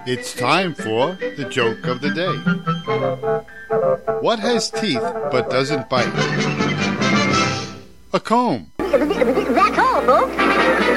It's time for the joke of the day. What has teeth but doesn't bite? A comb. That's all, folks.